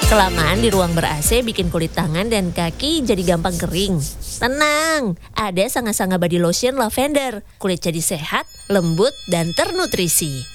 Kelamaan di ruang ber-AC bikin kulit tangan dan kaki jadi gampang kering. Tenang, ada Sanga Sanga Body Lotion Lavender. Kulit jadi sehat, lembut, dan ternutrisi.